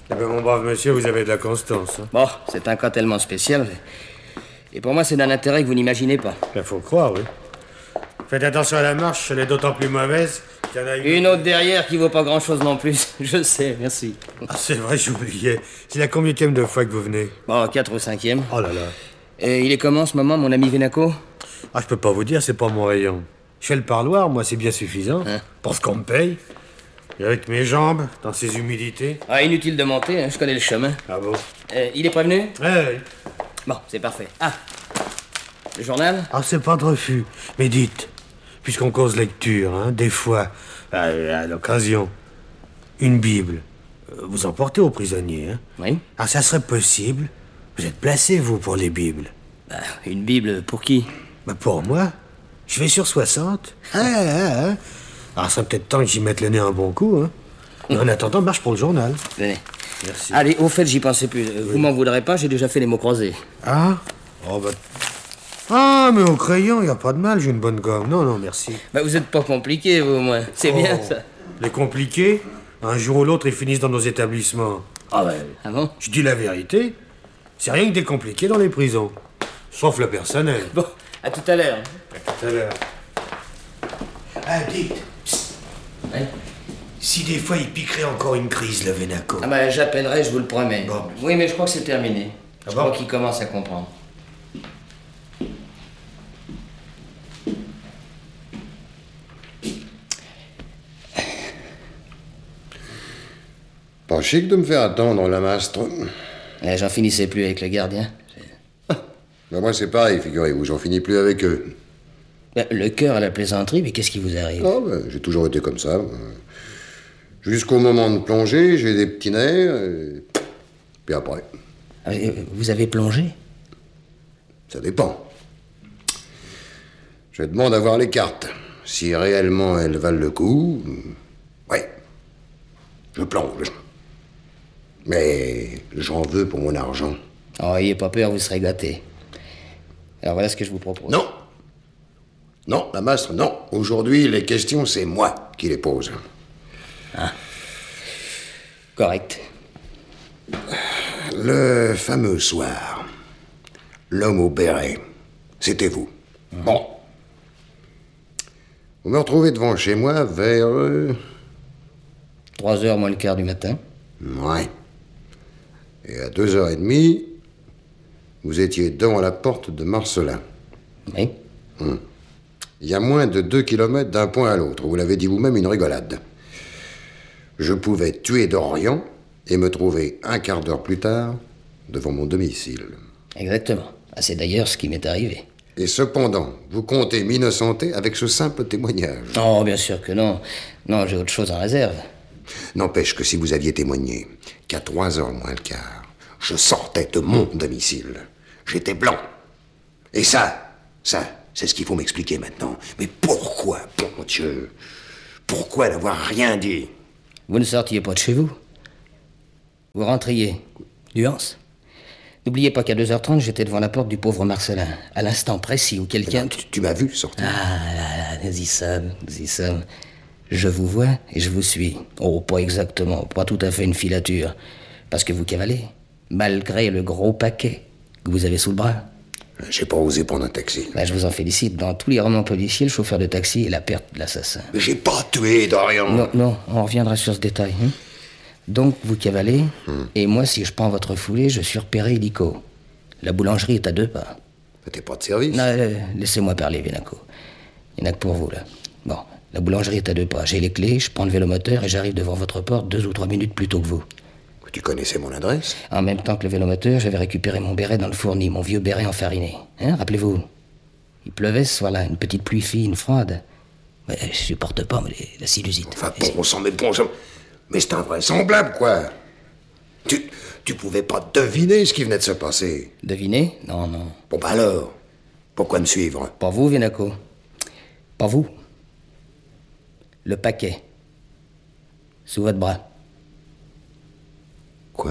Eh ben, mon brave monsieur, vous avez de la constance. Hein. Bon, c'est un cas tellement spécial. Et pour moi, c'est d'un intérêt que vous n'imaginez pas. Il faut croire, oui. Faites attention à la marche, elle est d'autant plus mauvaise qu'il y en a Une autre derrière qui vaut pas grand-chose non plus. Je sais, merci. Ah, c'est vrai, j'oubliais. C'est la combienième de fois que vous venez? Bon, 4 ou 5e. Oh là là. Et il est comment en ce moment, mon ami Vénaco? Ah, je peux pas vous dire, c'est pas mon rayon. Je fais le parloir, moi, c'est bien suffisant. Hein? Pour ce qu'on me paye. Et avec mes jambes, dans ces humidités. Ah, inutile de monter, hein, je connais le chemin. Ah bon? Il est prévenu? Ouais. Bon, c'est parfait. Ah, le journal? Ah, c'est pas de refus. Mais dites, puisqu'on cause lecture, hein, des fois, à l'occasion, une Bible, vous en portez aux prisonniers, hein? Oui. Ah, ça serait possible. Vous êtes placé, vous, pour les Bibles. Bah, une Bible pour qui? Bah, pour moi. Je vais sur 60. Ah. Alors, ça serait peut-être temps que j'y mette le nez un bon coup, hein. Et en attendant, marche pour le journal. Venez. Merci. Allez, au fait, j'y pensais plus. Vous m'en voudrez pas, j'ai déjà fait les mots croisés. Ah? Oh, bah... Ah, mais au crayon, y a pas de mal, j'ai une bonne gomme. Non, merci. Bah, vous êtes pas compliqué, vous, au moins. C'est bien, ça. Les compliqués, un jour ou l'autre, ils finissent dans nos établissements. Ah ouais. Ah bon? Je dis la vérité, c'est rien que des compliqués dans les prisons. Sauf le personnel. Bon, à tout à l'heure. À tout à l'heure. Ah, dites. Ouais. Si des fois il piquerait encore une crise, le Vénaco. Ah bah, j'appellerai, je vous le promets. Bon. Oui, mais je crois que c'est terminé. Ah Je bon? crois qu'il commence à comprendre. Pas chic de me faire attendre, la mastre. J'en finissais plus avec le gardien. Ben moi, c'est pareil, figurez-vous, j'en finis plus avec eux. Bah, le cœur à la plaisanterie, mais qu'est-ce qui vous arrive? Ah, ben, j'ai toujours été comme ça. Jusqu'au moment de plonger, j'ai des petits nerfs, et... puis après. Ah, vous avez plongé? Ça dépend. Je demande à voir les cartes. Si réellement elles valent le coup, ouais, je plonge. Mais j'en veux pour mon argent. Oh, ayez pas peur, vous serez gâtés. Alors voilà ce que je vous propose. Non. Non, la mastre, non. Aujourd'hui, les questions, c'est moi qui les pose. Ah. Correct. Le fameux soir, l'homme au béret, c'était vous. Bon. Vous me retrouvez devant chez moi vers... 3h moins le quart du matin. Ouais. Et à 2h30, vous étiez devant la porte de Marcelin. Oui. Il y a moins de 2 kilomètres d'un point à l'autre. Vous l'avez dit vous-même, une rigolade. Je pouvais tuer Dorian et me trouver un quart d'heure plus tard devant mon domicile. Exactement. Ah, c'est d'ailleurs ce qui m'est arrivé. Et cependant, vous comptez m'innocenter avec ce simple témoignage. Oh, bien sûr que non. Non, j'ai autre chose en réserve. N'empêche que si vous aviez témoigné qu'à 3h moins le quart, je sortais de mon domicile. J'étais blanc. Et ça, c'est ce qu'il faut m'expliquer maintenant. Mais pourquoi, bon Dieu, pourquoi n'avoir rien dit? Vous ne sortiez pas de chez vous. Vous rentriez. Nuance. N'oubliez pas qu'à 2h30, j'étais devant la porte du pauvre Marcelin. À l'instant précis où quelqu'un... Tu m'as vu sortir. Ah là, nous y sommes. Je vous vois et je vous suis. Oh, pas exactement, pas tout à fait une filature. Parce que vous cavalez, malgré le gros paquet que vous avez sous le bras. J'ai pas osé prendre un taxi. Là, je vous en félicite. Dans tous les romans policiers, le chauffeur de taxi est la perte de l'assassin. Mais j'ai pas tué Dorian. Non, on reviendra sur ce détail. Hein. Donc, vous cavalez, et moi, si je prends votre foulée, je suis repéré illico. La boulangerie est à 2 pas. T'es pas de service. Non, laissez-moi parler, Vénaco. Il n'y en a que pour vous, là. Bon, la boulangerie est à 2 pas. J'ai les clés, je prends le vélomoteur et j'arrive devant votre porte 2 ou 3 minutes plus tôt que vous. Tu connaissais mon adresse? En même temps que le vélomoteur, j'avais récupéré mon béret dans le fourni, mon vieux béret enfariné. Hein, rappelez-vous. Il pleuvait ce soir-là, une petite pluie fine, froide. Mais je supporte pas, la sinusite. Enfin, bon sang, mais bon sang... Mais c'est invraisemblable, quoi. Tu pouvais pas deviner ce qui venait de se passer. Deviner? Non. Bon, bah alors, pourquoi me suivre? Pas vous, Vénaco. Pas vous. Le paquet. Sous votre bras. Quoi?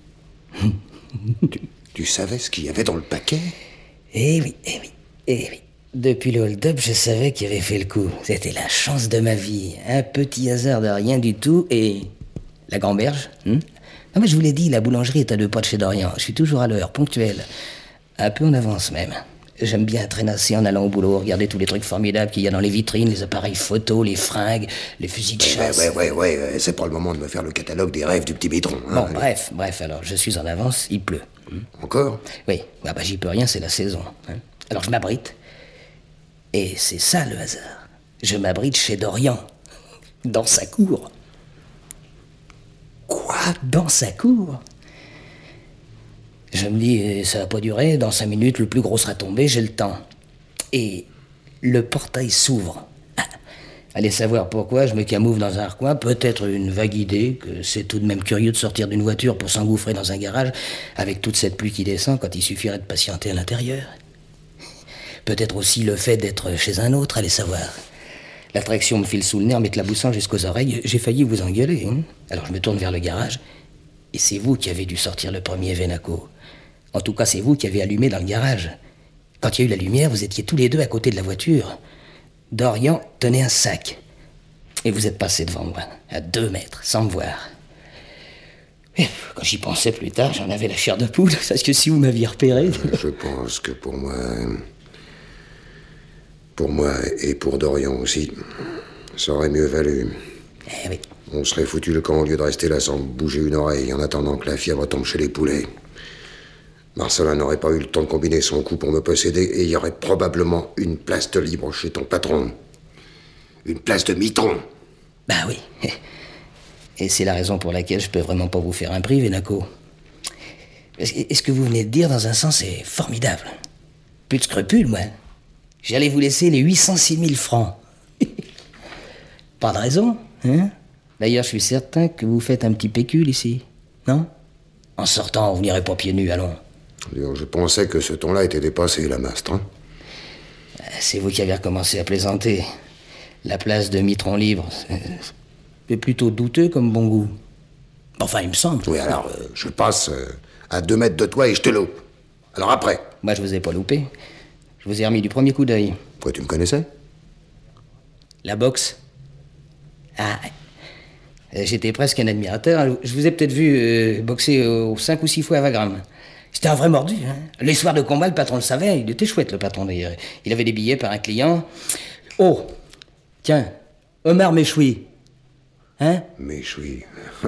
tu savais ce qu'il y avait dans le paquet? Eh oui. Depuis le hold-up, je savais qu'il avait fait le coup. C'était la chance de ma vie. Un petit hasard de rien du tout et... La gamberge, Ah, mais je vous l'ai dit, la boulangerie est à 2 pas de chez Dorian. Je suis toujours à l'heure, ponctuel. Un peu en avance même. J'aime bien traînasser en allant au boulot, regarder tous les trucs formidables qu'il y a dans les vitrines, les appareils photos, les fringues, les fusils de chasse. Ouais, c'est pas le moment de me faire le catalogue des rêves du petit Mitron. Hein. Bon, bref, alors, je suis en avance, il pleut. Encore? Oui, bah, j'y peux rien, c'est la saison. Hein. Alors je m'abrite. Et c'est ça le hasard. Je m'abrite chez Dorian, dans sa cour. Quoi? Dans sa cour? Je me dis, ça va pas durer, dans 5 minutes, le plus gros sera tombé, j'ai le temps. Et le portail s'ouvre. Ah, allez savoir pourquoi, je me camoufle dans un recoin, peut-être une vague idée que c'est tout de même curieux de sortir d'une voiture pour s'engouffrer dans un garage avec toute cette pluie qui descend quand il suffirait de patienter à l'intérieur. Peut-être aussi le fait d'être chez un autre, allez savoir. L'attraction me file sous le nez en m'éclaboussant jusqu'aux oreilles, j'ai failli vous engueuler. Hein. Alors je me tourne vers le garage, et c'est vous qui avez dû sortir le premier Vénaco. En tout cas, c'est vous qui avez allumé dans le garage. Quand il y a eu la lumière, vous étiez tous les deux à côté de la voiture. Dorian tenait un sac. Et vous êtes passé devant moi, à 2 mètres, sans me voir. Et quand j'y pensais plus tard, j'en avais la chair de poule, parce que si vous m'aviez repéré... Je pense que pour moi et pour Dorian aussi, ça aurait mieux valu. Eh oui. On serait foutu le camp au lieu de rester là sans bouger une oreille en attendant que la fièvre tombe chez les poulets. Marcelin n'aurait pas eu le temps de combiner son coup pour me posséder et il y aurait probablement une place de libre chez ton patron. Une place de Mitron. Bah oui. Et c'est la raison pour laquelle je peux vraiment pas vous faire un prix, Vénaco. Et ce que vous venez de dire, dans un sens, est formidable. Plus de scrupules, moi. J'allais vous laisser les 806 000 francs. Pas de raison, hein? D'ailleurs, je suis certain que vous faites un petit pécule ici, non? En sortant, vous n'irez pas pieds nus, allons. Je pensais que ce ton-là était dépassé, la mastre, hein? C'est vous qui avez recommencé à plaisanter. La place de Mitron libre, c'est plutôt douteux comme bon goût. Enfin, il me semble. Oui, alors, je passe à 2 mètres de toi et je te loupe. Alors après? Moi, je vous ai pas loupé. Je vous ai remis du premier coup d'œil. Quoi, tu me connaissais? La boxe. Ah, j'étais presque un admirateur. Je vous ai peut-être vu boxer 5 ou 6 fois à Wagram. C'était un vrai mordu. Hein. Les soirs de combat, le patron le savait. Il était chouette, le patron, d'ailleurs. Il avait des billets par un client. Oh, tiens, Omar Méchoui. Hein? Méchoui.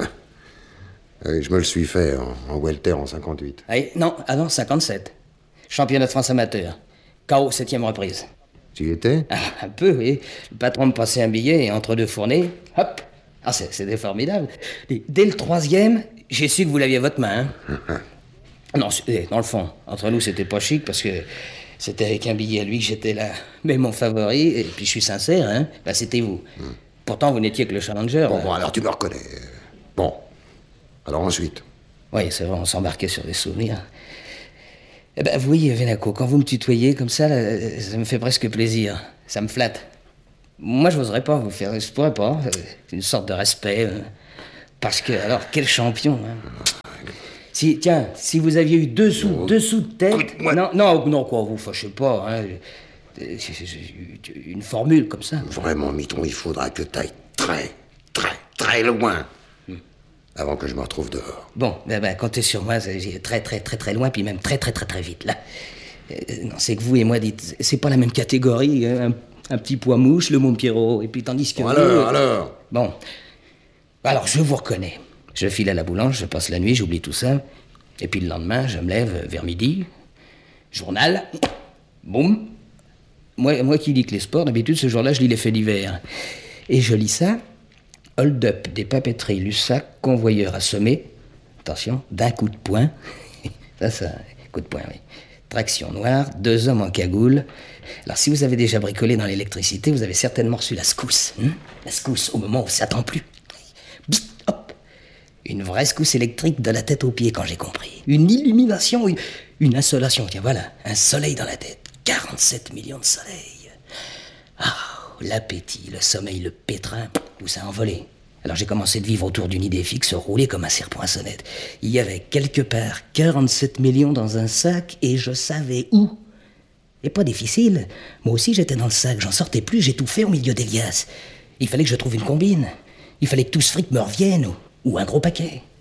Oui, je me le suis fait en welter en 58. Non, 57. Championnat de France amateur. KO, 7e reprise. Tu y étais? Un peu, oui. Le patron me passait un billet et entre 2 fournées, hop. Ah, c'était formidable. Et dès le 3e, j'ai su que vous l'aviez à votre main. Hein. Non, dans le fond, entre nous, c'était pas chic parce que c'était avec un billet à lui que j'étais là. Mais mon favori, et puis je suis sincère, hein, bah, c'était vous. Pourtant, vous n'étiez que le challenger. Bon, alors tu me reconnais. Bon. Alors ensuite? Oui, c'est vrai, on s'embarquait sur des souvenirs. Eh ben, vous voyez, Vénaco, quand vous me tutoyez comme ça, là, ça me fait presque plaisir. Ça me flatte. Moi, je n'oserais pas vous faire... Je pourrais pas. C'est une sorte de respect. Parce que, alors, quel champion. Hein. Si vous aviez eu 2 sous de tête... Non, quoi, vous fâchez pas. Hein. Une formule comme ça. Vraiment, Mitron, il faudra que t'ailles très, très, très loin. Avant que je me retrouve dehors. Bon, comptez sur moi, j'ai très, très, très, très loin, puis même très, très, très, très vite, là. Non, c'est que vous et moi, dites, c'est pas la même catégorie, hein, un petit poids mouche, le Mont Pierrot, et puis tandis que... Bon, alors Bon, alors, je vous reconnais. Je file à la boulange, je passe la nuit, j'oublie tout ça, et puis le lendemain, je me lève vers midi, journal, boum. Moi qui lis que les sports, d'habitude, ce jour-là, je lis les faits divers. Et je lis ça... Hold-up des papeteries Lussac, convoyeur assommé. Attention, d'un coup de poing. ça, coup de poing, oui. Traction noire, 2 hommes en cagoule. Alors, si vous avez déjà bricolé dans l'électricité, vous avez certainement reçu la secousse. La secousse, au moment où ça t'en plus. Bzz, hop. Une vraie secousse électrique de la tête aux pieds, quand j'ai compris. Une illumination, une insolation. Tiens, voilà, un soleil dans la tête. 47 millions de soleils. Ah, l'appétit, le sommeil, le pétrin, où ça a envolé. Alors j'ai commencé de vivre autour d'une idée fixe, roulée comme un serpent à sonnette. Il y avait quelque part 47 millions dans un sac et je savais où. Et pas difficile. Moi aussi j'étais dans le sac, j'en sortais plus, j'étouffais au milieu des liasses. Il fallait que je trouve une combine. Il fallait que tout ce fric me revienne ou un gros paquet.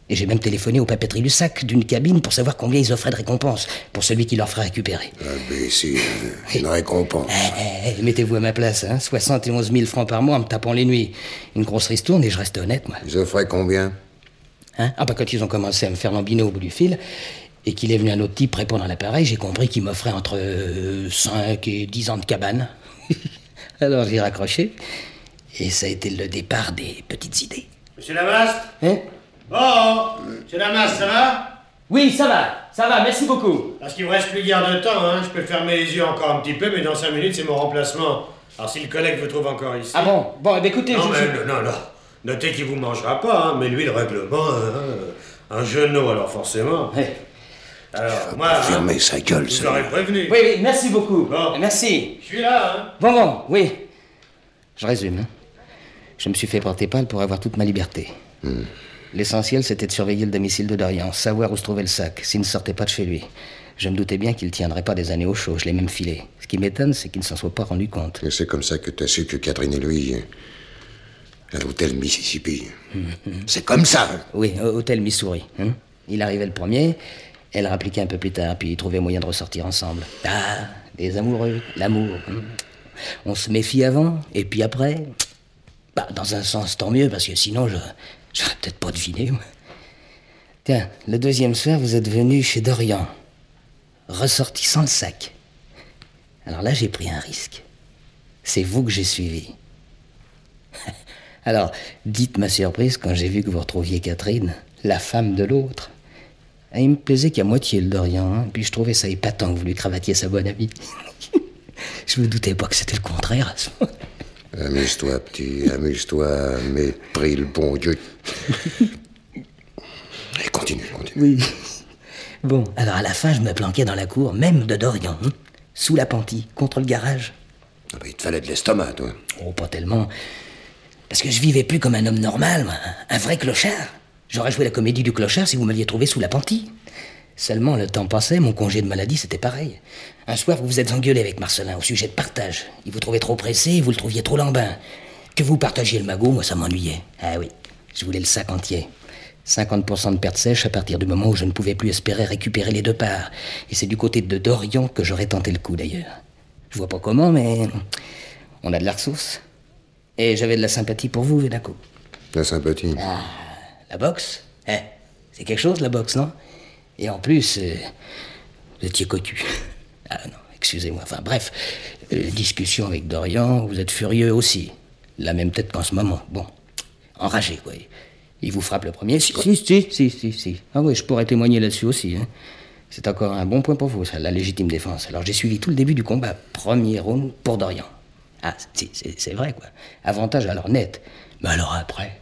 Et j'ai même téléphoné aux papeteries du sac d'une cabine pour savoir combien ils offraient de récompense pour celui qui leur ferait récupérer. Imbécile, une récompense. Mettez-vous à ma place, hein. 71 000 francs par mois en me tapant les nuits. Une grosse ristourne et je reste honnête, moi. Ils offraient combien? Hein? Ah bah quand ils ont commencé à me faire lambiner au bout du fil et qu'il est venu un autre type répondre à l'appareil, j'ai compris qu'il m'offrait entre 5 et 10 ans de cabane. Alors j'ai raccroché et ça a été le départ des petites idées. Monsieur Lamaste? Hein? Oh, monsieur Lamaste, ça va? Oui, ça va, merci beaucoup. Parce qu'il me reste plus guère de temps, hein. Je peux fermer les yeux encore un petit peu, mais dans 5 minutes, c'est mon remplacement. Alors si le collègue vous trouve encore ici... Ah bon? Bon, écoutez, non, non. Notez qu'il vous mangera pas, hein. Mais lui, le règlement, un genou, alors forcément. Ouais. Alors, moi... Fermez sa gueule, je vous aurais prévenu. Oui, merci beaucoup. Bon. Merci. Je suis là, hein. Bon, oui. Je résume, hein. Je me suis fait porter pâle pour avoir toute ma liberté. L'essentiel, c'était de surveiller le domicile de Dorian, savoir où se trouvait le sac, s'il ne sortait pas de chez lui. Je me doutais bien qu'il ne tiendrait pas des années au chaud, je l'ai même filé. Ce qui m'étonne, c'est qu'il ne s'en soit pas rendu compte. Et c'est comme ça que t'as su que Catherine et lui... à l'hôtel Mississippi. C'est comme ça. Oui, hôtel Missouri. Hein. Il arrivait le premier, elle rappliquait un peu plus tard, puis il trouvait moyen de ressortir ensemble. Ah, des amoureux, l'amour. On se méfie avant, et puis après... Bah, dans un sens, tant mieux, parce que sinon, j'aurais peut-être pas deviné. Tiens, le deuxième soir, vous êtes venu chez Dorian, ressorti sans le sac. Alors là, j'ai pris un risque. C'est vous que j'ai suivi. Alors, dites ma surprise quand j'ai vu que vous retrouviez Catherine, la femme de l'autre. Et il me plaisait qu'à moitié le Dorian, hein, puis je trouvais ça épatant que vous lui cravatiez sa bonne amie. Je me doutais pas que c'était le contraire à ce moment. Amuse-toi, petit, amuse-toi, mais prie le bon Dieu. Et continue. Oui. Bon, alors à la fin, je me planquais dans la cour, même de Dorian, hein, sous la pantille, contre le garage. Ah bah, il te fallait de l'estomac, toi. Oh, pas tellement. Parce que je vivais plus comme un homme normal, moi, un vrai clochard. J'aurais joué la comédie du clochard si vous m'aviez trouvé sous la pantille. Seulement, le temps passait, mon congé de maladie, c'était pareil. Un soir, vous vous êtes engueulé avec Marcelin au sujet de partage. Il vous trouvait trop pressé, vous le trouviez trop lambin. Que vous partagiez le magot, moi, ça m'ennuyait. Ah oui, je voulais le sac entier. 50% de perte sèche à partir du moment où je ne pouvais plus espérer récupérer les deux parts. Et c'est du côté de Dorian que j'aurais tenté le coup, d'ailleurs. Je vois pas comment, mais on a de la ressource. Et j'avais de la sympathie pour vous, Védaco. La sympathie. Ah, la boxe? C'est quelque chose, la boxe, non? Et en plus, vous étiez cocu. Ah non, excusez-moi. Enfin bref, discussion avec Dorian, vous êtes furieux aussi. La même tête qu'en ce moment. Bon, enragé, quoi. Il vous frappe le premier. Si. Ah oui, je pourrais témoigner là-dessus aussi. Hein. C'est encore un bon point pour vous, ça, la légitime défense. Alors j'ai suivi tout le début du combat. Premier round pour Dorian. Ah, c'est vrai, quoi. Avantage alors net. Mais alors après,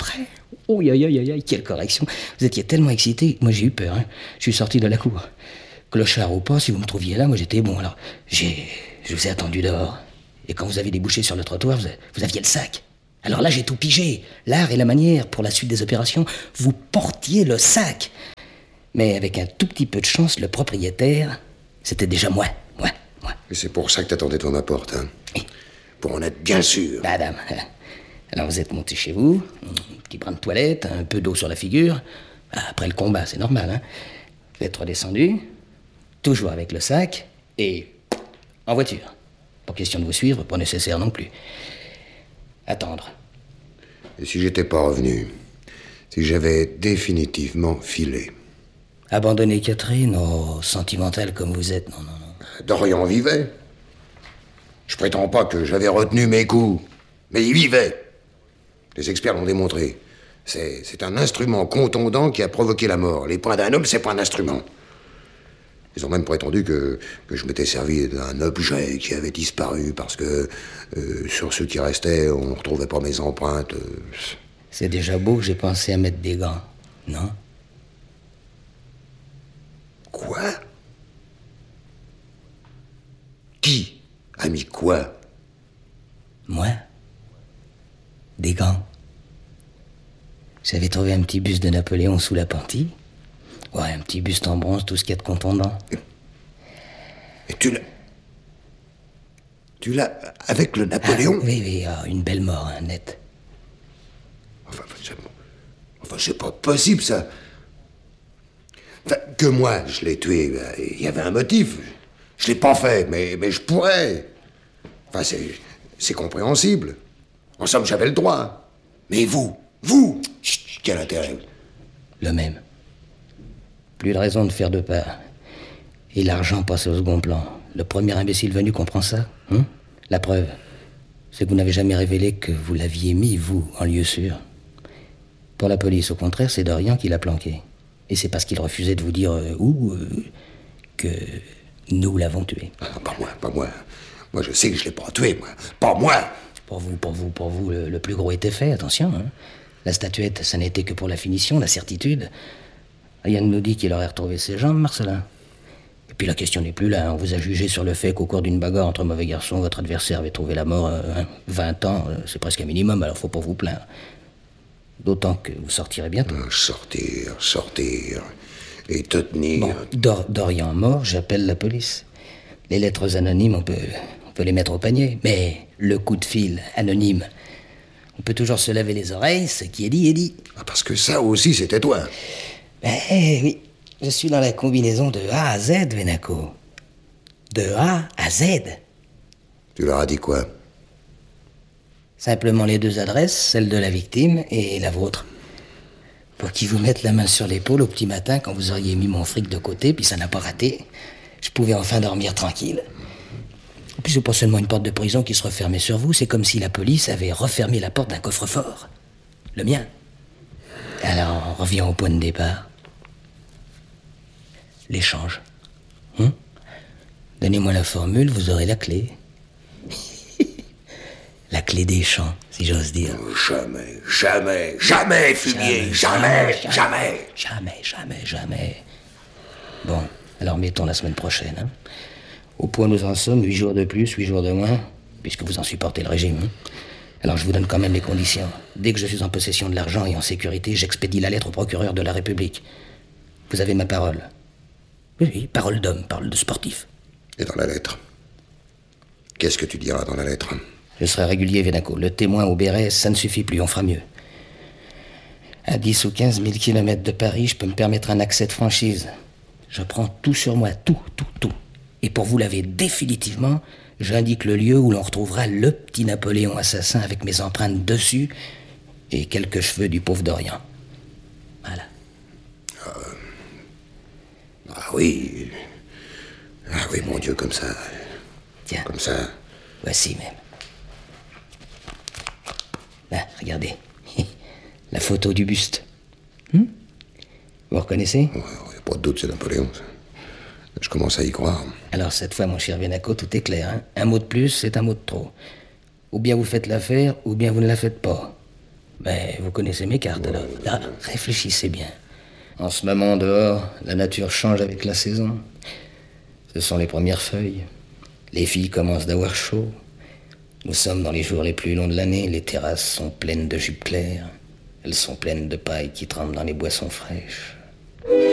oh, aïe, quelle correction. Vous étiez tellement excité, moi j'ai eu peur, hein. Je suis sorti de la cour. Clochard ou pas, si vous me trouviez là, moi j'étais bon. Alors, je vous ai attendu dehors. Et quand vous avez débouché sur le trottoir, vous aviez le sac. Alors là, j'ai tout pigé. L'art et la manière, pour la suite des opérations, vous portiez le sac. Mais avec un tout petit peu de chance, le propriétaire, c'était déjà moi. Et c'est pour ça que t'attendais devant ma porte, hein? Oui. Pour en être bien sûr. Madame. Alors vous êtes monté chez vous, un petit brin de toilette, un peu d'eau sur la figure. Après le combat, c'est normal, hein. Vous êtes redescendu, toujours avec le sac, et en voiture. Pas question de vous suivre, pas nécessaire non plus. Attendre. Et si j'étais pas revenu? Si j'avais définitivement filé? Abandonner Catherine, oh, sentimentale comme vous êtes, non. Dorian vivait. Je prétends pas que j'avais retenu mes coups, mais il vivait. Les experts l'ont démontré. C'est un instrument contondant qui a provoqué la mort. Les poings d'un homme, c'est pas un instrument. Ils ont même prétendu que je m'étais servi d'un objet qui avait disparu parce que sur ceux qui restaient, on ne retrouvait pas mes empreintes. C'est déjà beau que j'ai pensé à mettre des gants, non? Quoi? Qui a mis quoi? Moi? Des gants. J'avais trouvé un petit buste de Napoléon sous la pantille. Ouais, un petit buste en bronze, tout ce qu'il y a de contondant. Et tu l'as avec le Napoléon? Oui, une belle mort, hein, nette. Enfin, c'est pas possible, ça. Enfin, que moi, je l'ai tué, il y avait un motif. Je l'ai pas fait, mais je pourrais. Enfin, c'est compréhensible. En somme, j'avais le droit. Mais vous, chut, quel intérêt? Le même. Plus de raison de faire deux pas. Et l'argent passe au second plan. Le premier imbécile venu comprend ça, hein? La preuve, c'est que vous n'avez jamais révélé que vous l'aviez mis, vous, en lieu sûr. Pour la police, au contraire, c'est Dorian qui l'a planqué. Et c'est parce qu'il refusait de vous dire où que nous l'avons tué. Ah, pas moi. Moi, je sais que je l'ai pas tué, moi. Pas moi. Pour vous, le plus gros était fait, attention. Hein. La statuette, ça n'était que pour la finition, la certitude. Rien ne nous dit qu'il aurait retrouvé ses jambes, Marcelin. Et puis la question n'est plus là. On vous a jugé sur le fait qu'au cours d'une bagarre entre mauvais garçons, votre adversaire avait trouvé la mort 20 ans. C'est presque un minimum, alors faut pas vous plaindre. D'autant que vous sortirez bientôt. Sortir. Et te tenir. Bon, Dorian mort, j'appelle la police. Les lettres anonymes, on peut les mettre au panier. Mais le coup de fil anonyme, on peut toujours se laver les oreilles. Ce qui est dit est dit. Ah, parce que ça aussi, c'était toi. Oui. Je suis dans la combinaison de A à Z, Venaco. De A à Z. Tu leur as dit quoi? Simplement les deux adresses, celle de la victime et la vôtre. Pour qu'ils vous mettent la main sur l'épaule au petit matin quand vous auriez mis mon fric de côté, puis ça n'a pas raté. Je pouvais enfin dormir tranquille. Et puis c'est pas seulement une porte de prison qui se refermait sur vous, c'est comme si la police avait refermé la porte d'un coffre-fort. Le mien. Alors, on revient au point de départ. L'échange. Donnez-moi la formule, vous aurez la clé. La clé des champs, si j'ose dire. Jamais, fumier, jamais. Bon, alors mettons la semaine prochaine. Hein. Au point où nous en sommes, 8 jours de plus, 8 jours de moins, puisque vous en supportez le régime. Hein. Alors je vous donne quand même les conditions. Dès que je suis en possession de l'argent et en sécurité, j'expédie la lettre au procureur de la République. Vous avez ma parole. Oui, parole d'homme, parole de sportif. Et dans la lettre? Qu'est-ce que tu diras dans la lettre? Je serai régulier, Venaco. Le témoin au béret, ça ne suffit plus, on fera mieux. À 10 ou 15 000 kilomètres de Paris, je peux me permettre un accès de franchise. Je prends tout sur moi, tout. Et pour vous laver définitivement, j'indique le lieu où l'on retrouvera le petit Napoléon assassin avec mes empreintes dessus et quelques cheveux du pauvre Dorian. Voilà. Ah oui, mon Dieu, comme ça. Tiens. Comme ça. Voici même. Là, regardez. La photo du buste. Vous reconnaissez? Ouais, pas de doute, c'est Napoléon. Je commence à y croire. Alors cette fois, mon cher Venaco, tout est clair. Hein? Un mot de plus, c'est un mot de trop. Ou bien vous faites l'affaire, ou bien vous ne la faites pas. Mais vous connaissez mes cartes, alors. Là, réfléchissez bien. En ce moment, dehors, la nature change avec la saison. Ce sont les premières feuilles. Les filles commencent d'avoir chaud. Nous sommes dans les jours les plus longs de l'année. Les terrasses sont pleines de jupes claires. Elles sont pleines de paille qui trempe dans les boissons fraîches.